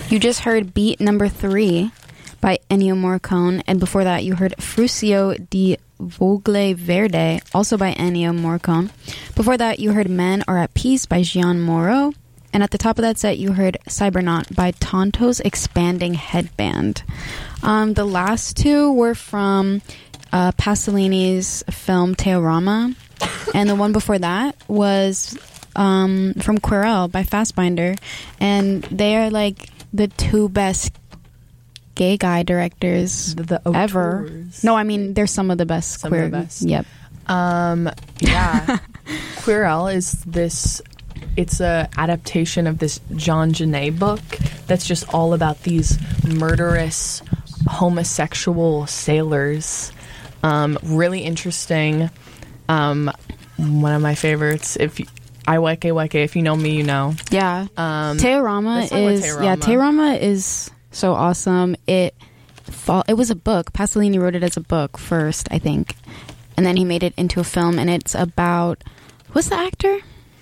You just heard Beat Number 3 by Ennio Morricone, and before that you heard Fruscio di Vogle Verde, also by Ennio Morricone. Before that you heard Men Are at Peace by Gian Moro, and at the top of that set you heard Cybernaut by Tonto's Expanding Headband. The last two were from Pasolini's film Teorama, and the one before that was from Querelle by Fassbinder, and they are like the two best gay guy directors ever. No, I mean they're some of the best Some queer. of the best. Yep. Yeah. Querelle is this. It's a adaptation of this Jean Genet book that's just all about these murderous homosexual sailors. Really interesting. One of my favorites. Weke Weke, if you know me, you know. Yeah. Teorama is Teorama is so awesome. It was a book. Pasolini wrote it as a book first, I think, and then he made it into a film. And it's about, what's the actor?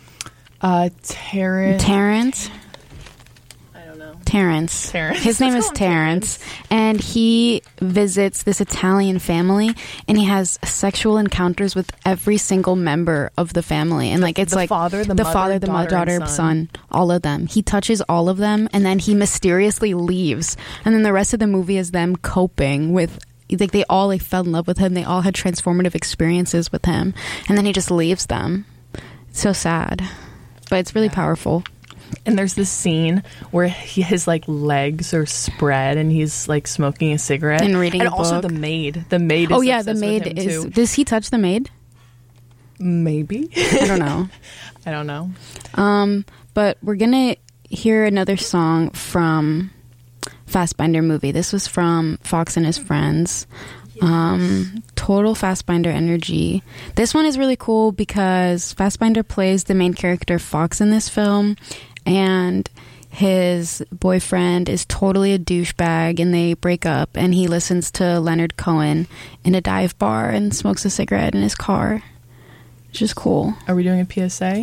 Terrence. I don't know. Terrence. Terrence. His name is Terrence, and he visits this Italian family, and he has sexual encounters with every single member of the family, and like it's the like father, the mother, daughter, son, all of them. He touches all of them, and then he mysteriously leaves, and then the rest of the movie is them coping with. Like they all like fell in love with him. They all had transformative experiences with him, and then he just leaves them. It's so sad, but it's really powerful. And there's this scene where his like legs are spread and he's like smoking a cigarette and reading a book. And also the maid. The maid is the maid with him is. too. Does he touch the maid? Maybe. I don't know. I don't know. But we're gonna hear another song from Fassbinder movie. This was from Fox and His Friends. Total Fassbinder energy. This one is really cool because Fassbinder plays the main character Fox in this film, and his boyfriend is totally a douchebag, and they break up, and he listens to Leonard Cohen in a dive bar and smokes a cigarette in his car. It's just cool. Are we doing a PSA?